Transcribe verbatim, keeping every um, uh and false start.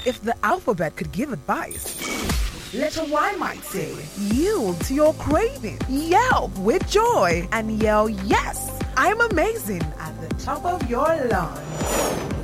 If the alphabet could give advice, Letter Y might say, yield to your craving, yelp with joy, and yell, yes, I'm amazing at the top of your lungs.